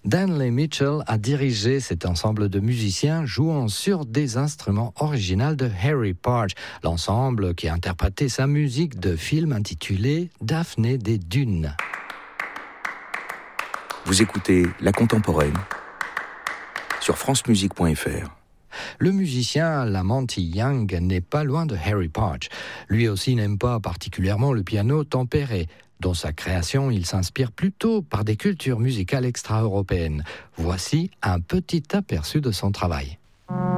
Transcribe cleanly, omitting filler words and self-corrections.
Danley Mitchell a dirigé cet ensemble de musiciens jouant sur des instruments originaux de Harry Partch, l'ensemble qui a interprété sa musique de film intitulé Daphné des Dunes. Vous écoutez La Contemporaine sur francemusique.fr. Le musicien Lamonti Young n'est pas loin de Harry Partch. Lui aussi n'aime pas particulièrement le piano tempéré. Dans sa création, il s'inspire plutôt par des cultures musicales extra-européennes. Voici un petit aperçu de son travail.